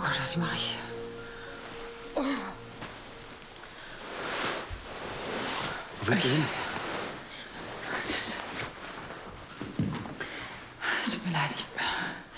Gott, was mache ich? Wo willst du hin? Es tut mir leid,